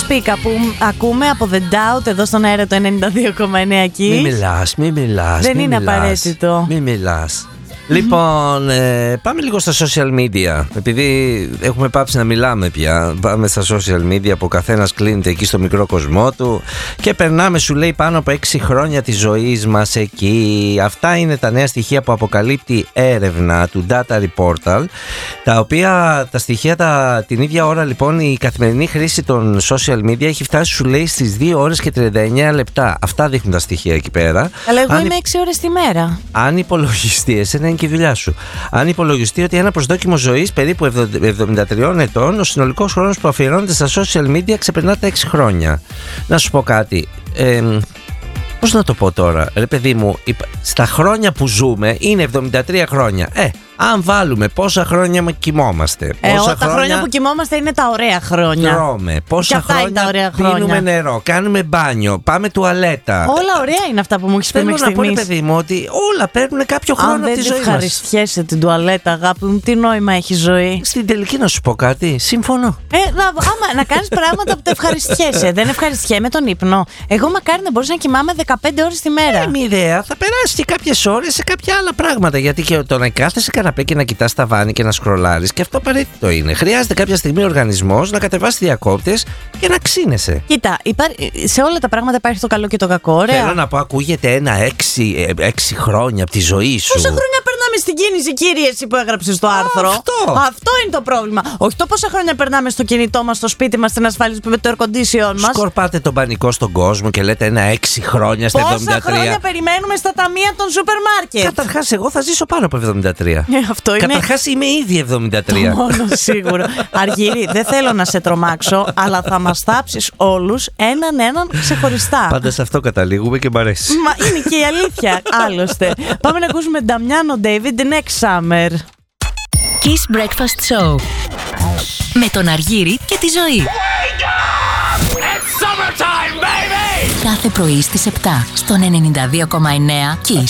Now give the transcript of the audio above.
Πίκα που ακούμε από The Doubt εδώ στον αέρα το 92,9 εκεί. Μη μιλάς. Δεν είναι απαραίτητο. Μη μιλάς. Λοιπόν, πάμε λίγο στα social media. Επειδή έχουμε πάψει να μιλάμε πια, πάμε στα social media που ο καθένας κλείνεται εκεί στο μικρό κοσμό του και περνάμε, σου λέει, πάνω από 6 χρόνια της ζωής μας εκεί. Αυτά είναι τα νέα στοιχεία που αποκαλύπτει έρευνα του Data Reportal, τα οποία τα στοιχεία την ίδια ώρα, λοιπόν, η καθημερινή χρήση των social media έχει φτάσει, σου λέει, στις 2 ώρες και 39 λεπτά. Αυτά δείχνουν τα στοιχεία εκεί πέρα. Αλλά εγώ είμαι 6 ώρες τη μέρα. Αν υπολογιστεί, εσένα είναι και η δουλειά σου. Αν υπολογιστεί ότι ένα προσδόκιμο ζωής περίπου 73 ετών, ο συνολικός χρόνος που αφιερώνεται στα social media ξεπερνά τα 6 χρόνια. Να σου πω κάτι. Πώς να το πω τώρα, ρε παιδί μου, στα χρόνια που ζούμε είναι 73 χρόνια. Αν βάλουμε πόσα χρόνια κοιμόμαστε. Τα χρόνια που κοιμόμαστε είναι τα ωραία χρόνια. Τρώμε. Πόσα χρόνια πίνουμε νερό, κάνουμε μπάνιο, πάμε τουαλέτα. Όλα ωραία είναι αυτά που μου έχεις πει μέχρι στιγμής. Θέλω να πω, παιδί μου, ότι όλα παίρνουν κάποιο χρόνο από τη ζωή μας. Αν δεν ευχαριστιέσαι την τουαλέτα, αγάπη μου, τι νόημα έχει ζωή? Στην τελική, να σου πω κάτι, συμφωνώ. Να κάνεις πράγματα που τα ευχαριστιέσαι. Δεν ευχαριστιέμαι τον ύπνο. Εγώ μακάρι να μπορούσα να κοιμάμαι 15 ώρες τη μέρα. Μια ιδέα, θα περάσει και κάποιες ώρες σε κάποια άλλα πράγματα. Γιατί και το να κάθεσαι καναπέ και να κοιτάς τα βάνη και να σκρολάρεις, και αυτό απαραίτητο είναι. Χρειάζεται κάποια στιγμή ο οργανισμός να κατεβάσει διακόπτες και να ξύνεσαι. Κοίτα, σε όλα τα πράγματα υπάρχει το καλό και το κακό. Ωραία. Θέλω να πω, ακούγεται ένα 6 χρόνια από τη ζωή σου. Πόσα χρόνια περνάμε στην κίνηση, κύριε, εσύ που έγραψες το άρθρο? Αυτό είναι το πρόβλημα. Όχι το πόσα χρόνια περνάμε στο κινητό μας, στο σπίτι μας, στην ασφάλιση με το air condition μας. Σκορπάτε τον πανικό στον κόσμο και λέτε ένα 6 χρόνια στα 73. Πόσα χρόνια περιμένουμε στα ταμεία των σούπερ μάρκετ? Καταρχάς, εγώ θα ζήσω πάνω από 73. Αυτό είναι. Καταρχάς, είμαι ήδη 73. Μόνο σίγουρο. Αργύρι, δεν θέλω να σε τρομάξω, αλλά θα μας θάψεις όλους έναν ξεχωριστά. Πάντα σε αυτό καταλήγουμε και μ' αρέσει. Μα είναι και η αλήθεια, άλλωστε. Πάμε να ακούσουμε Νταμιάνο David Next Summer. Kiss Breakfast Show με τον Αργύρι και τη Ζωή. Κάθε πρωί στις 7 στον 92,9 Kiss.